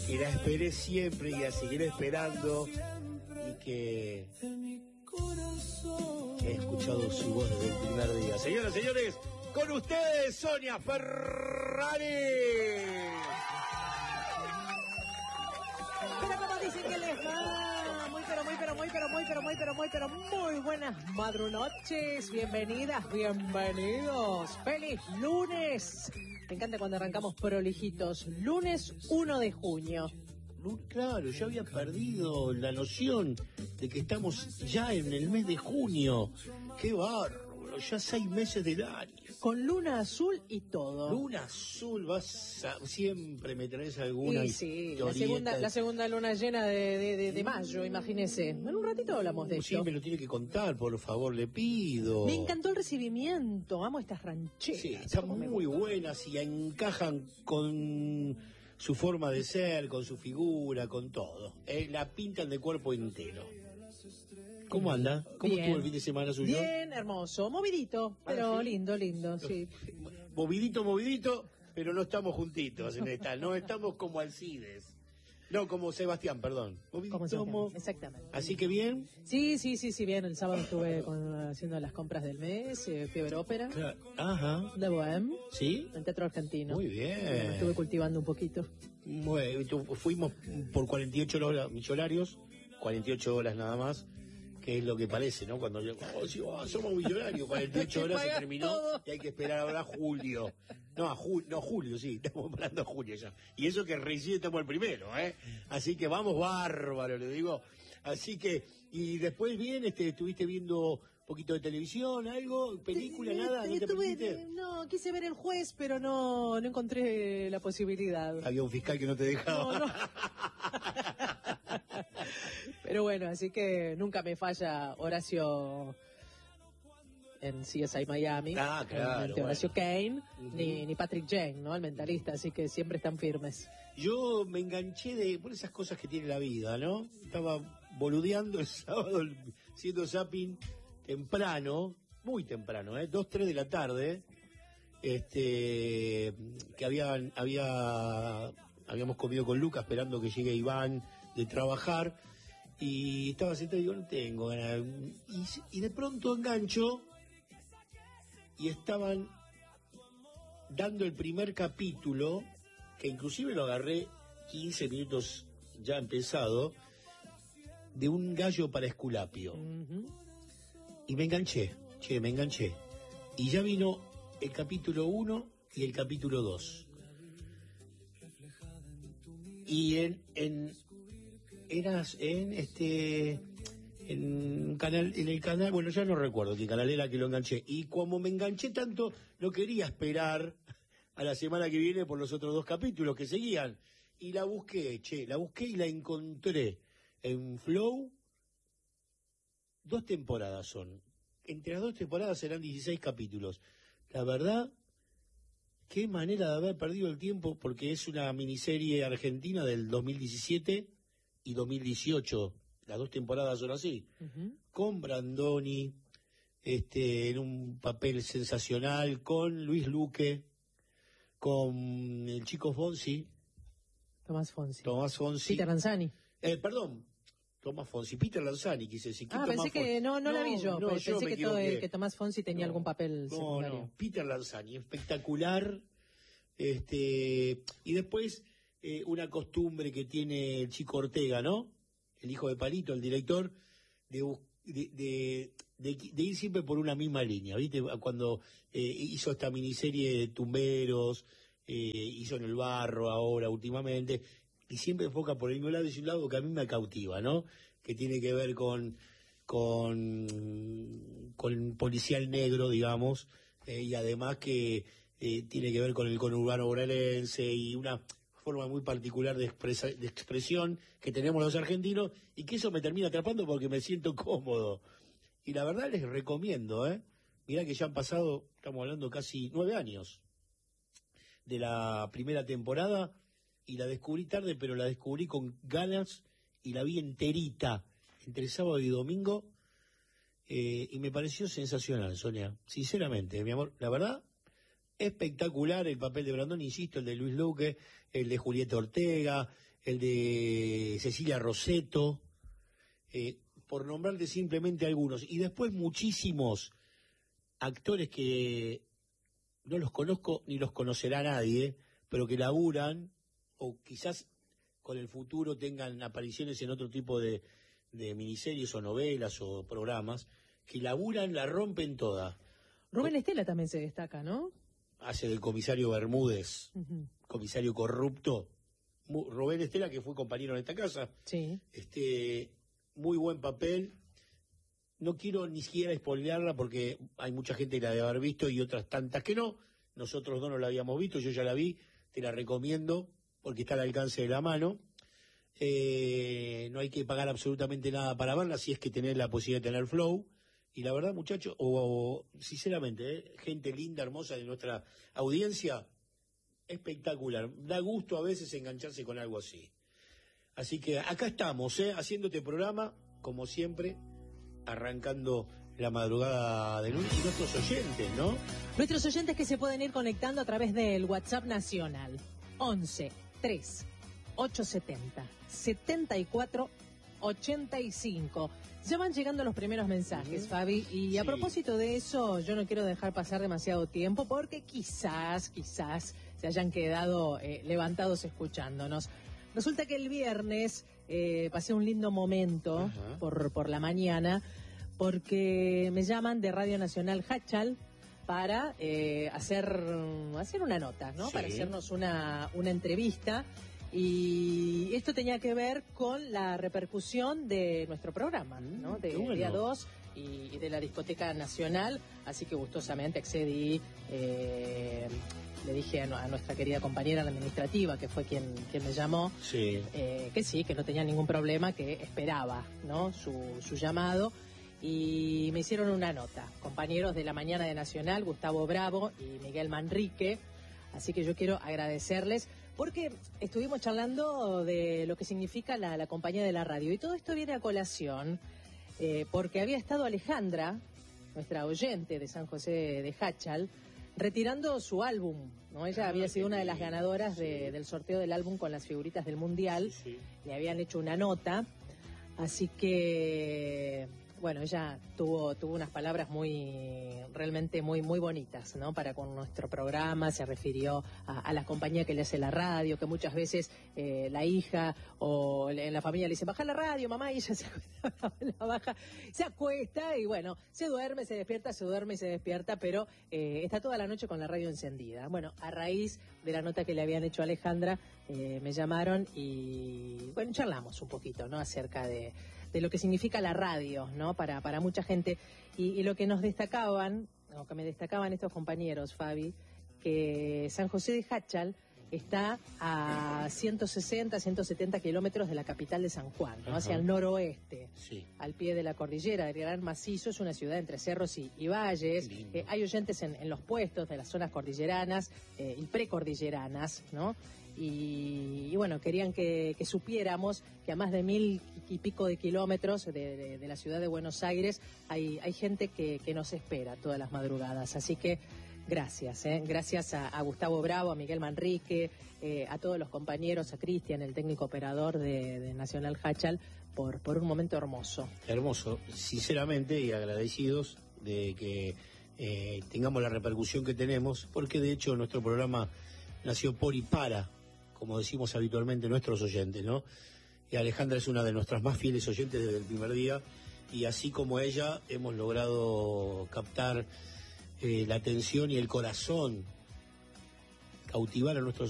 Y la esperé siempre y la seguiré esperando. Y que he escuchado su voz desde el primer día. Señoras y señores, con ustedes, Sonia Ferrari. Pero como dicen que les va, muy buenas madrunoches, bienvenidas, bienvenidos, feliz lunes. Me encanta cuando arrancamos prolijitos, lunes 1 de junio. Claro, yo había perdido la noción de que estamos ya en el mes de junio. ¡Qué bárbaro! Ya 6 meses del año. Con luna azul y todo. Luna azul, siempre me traes alguna sí, la segunda luna llena de mayo, imagínese. En un ratito hablamos de sí, esto. Me lo tiene que contar, por favor, le pido. Me encantó el recibimiento, amo estas rancheras. Sí, están muy buenas y encajan con su forma de ser, con su figura, con todo. La pintan de cuerpo entero. ¿Cómo anda? ¿Cómo estuvo el fin de semana suyo? Bien, hermoso, movidito, pero ¿sí? lindo, sí. Movidito, pero no estamos juntitos en esta, no estamos como Alcides. No, como Sebastián, perdón. Como Sebastián, exactamente. ¿Así que bien? Sí, bien. El sábado estuve haciendo las compras del mes, fui a ver ópera. Claro. Ajá. De Bohème. ¿Sí? En Teatro Argentino. Muy bien. Estuve cultivando un poquito. Fuimos por 48 horas millonarios, 48 horas nada más, que es lo que parece, ¿no? Cuando somos millonarios, 48 horas se terminó todo. Y hay que esperar ahora a julio. Julio, sí, estamos hablando de julio ya. Y eso que recién estamos el primero, ¿eh? Así que vamos bárbaro, le digo. Así que, y después bien, estuviste viendo un poquito de televisión, algo, película, nada, ¿no te permitiste? No, quise ver El Juez, pero no encontré la posibilidad. Había un fiscal que no te dejaba. No. Pero bueno, así que nunca me falla Horacio en CSI Miami. Ah, claro. Horacio Kane, ni Patrick Jane, ¿no? El mentalista, así que siempre están firmes. Yo me enganché por esas cosas que tiene la vida, ¿no? Estaba boludeando el sábado, haciendo zapping temprano, muy temprano, 2, 3 de la tarde, que habíamos comido con Lucas esperando que llegue Iván de trabajar, y estaba sentado y digo, no tengo ganas, y de pronto engancho, y estaban dando el primer capítulo, que inclusive lo agarré 15 minutos ya empezado, de Un gallo para Esculapio. Y me enganché. Y ya vino el capítulo 1 y el capítulo 2. Y en el canal, bueno, ya no recuerdo qué canal era que lo enganché. Y como me enganché tanto, no quería esperar a la semana que viene por los otros 2 capítulos que seguían. Y la busqué y la encontré en Flow. 2 temporadas son. Entre las 2 temporadas serán 16 capítulos. La verdad, qué manera de haber perdido el tiempo, porque es una miniserie argentina del 2017 y 2018. Las 2 temporadas son así. Con Brandoni, en un papel sensacional, con Luis Luque, con el chico Fonsi. Tomás Fonsi. Peter Lanzani. Tomás Fonsi. Peter Lanzani, quise decir. Pensé que no la vi yo. Pensé que Tomás Fonsi tenía algún papel secundario. No, Peter Lanzani, espectacular. Y después, una costumbre que tiene el chico Ortega, ¿no? El hijo de Palito, el director, de ir siempre por una misma línea, ¿viste? Cuando hizo esta miniserie de Tumberos, hizo En el barro ahora últimamente, y siempre enfoca por el mismo lado, y es un lado que a mí me cautiva, ¿no? Que tiene que ver con policial negro, digamos, y además que tiene que ver con el conurbano bonaerense y una forma muy particular de expresión que tenemos los argentinos, y que eso me termina atrapando porque me siento cómodo. Y la verdad les recomiendo, mirá que ya han pasado, estamos hablando casi 9 años de la primera temporada, y la descubrí tarde, pero la descubrí con ganas y la vi enterita, entre sábado y domingo, y me pareció sensacional, Sonia, sinceramente, mi amor, la verdad, espectacular el papel de Brandon, insisto, el de Luis Luque, el de Julieta Ortega, el de Cecilia Rosetto, por nombrarte simplemente algunos. Y después muchísimos actores que no los conozco ni los conocerá nadie, pero que laburan, o quizás con el futuro tengan apariciones en otro tipo de miniseries o novelas o programas, que laburan, la rompen toda. Rubén Estela también se destaca, ¿no? Hace del comisario Bermúdez, comisario corrupto. Rubén Estela, que fue compañero en esta casa. Sí. Muy buen papel. No quiero ni siquiera spoilearla porque hay mucha gente que la debe haber visto y otras tantas que no. Nosotros dos no la habíamos visto, yo ya la vi, te la recomiendo porque está al alcance de la mano. No hay que pagar absolutamente nada para verla, si es que tenés la posibilidad de tener Flow. Y la verdad, muchachos, sinceramente, gente linda, hermosa de nuestra audiencia, espectacular. Da gusto a veces engancharse con algo así. Así que acá estamos, haciéndote programa, como siempre, arrancando la madrugada de lunes. Y nuestros oyentes, ¿no? Nuestros oyentes que se pueden ir conectando a través del WhatsApp nacional. 11 3 870 74 85. Ya van llegando los primeros mensajes, Fabi, y a propósito de eso, yo no quiero dejar pasar demasiado tiempo porque quizás se hayan quedado levantados escuchándonos. Resulta que el viernes pasé un lindo momento por la mañana porque me llaman de Radio Nacional Hachal para hacer una nota, ¿no? Sí. Para hacernos una entrevista. Y esto tenía que ver con la repercusión de nuestro programa, ¿no? De Día 2 y de la Discoteca Nacional, así que gustosamente accedí, le dije a nuestra querida compañera la administrativa, que fue quien me llamó, que no tenía ningún problema, que esperaba, ¿no? su llamado, y me hicieron una nota, compañeros de la mañana de Nacional, Gustavo Bravo y Miguel Manrique, así que yo quiero agradecerles, porque estuvimos charlando de lo que significa la compañía de la radio. Y todo esto viene a colación porque había estado Alejandra, nuestra oyente de San José de Hachal, retirando su álbum, ¿no? Ella había sido una de las ganadoras del sorteo del álbum con las figuritas del Mundial. Le habían hecho una nota. Así que, bueno, ella tuvo unas palabras realmente muy bonitas, ¿no? Para con nuestro programa, se refirió a la compañía que le hace la radio, que muchas veces la hija o en la familia le dice, baja la radio, mamá, y ella se acuesta, la baja, se acuesta y bueno, se duerme, se despierta, pero está toda la noche con la radio encendida. Bueno, a raíz de la nota que le habían hecho a Alejandra, me llamaron y, bueno, charlamos un poquito, ¿no? Acerca de lo que significa la radio, ¿no? Para mucha gente. Y lo que me destacaban estos compañeros, Fabi, que San José de Hachal está a 160, 170 kilómetros de la capital de San Juan, ¿no? Hacia el noroeste, al pie de la cordillera del Gran Macizo. Es una ciudad entre cerros y valles. Hay oyentes en los puestos de las zonas cordilleranas y precordilleranas, ¿no? Y bueno, querían que supiéramos que a más de 1000 y pico de kilómetros de la ciudad de Buenos Aires hay gente que nos espera todas las madrugadas. Así que gracias, gracias a Gustavo Bravo, a Miguel Manrique, a todos los compañeros, a Cristian, el técnico operador de Nacional Hachal, por un momento hermoso. Hermoso, sinceramente, y agradecidos de que tengamos la repercusión que tenemos, porque de hecho nuestro programa nació por y para, como decimos habitualmente, nuestros oyentes, ¿no? Y Alejandra es una de nuestras más fieles oyentes desde el primer día, y así como ella hemos logrado captar la atención y el corazón, cautivar a nuestros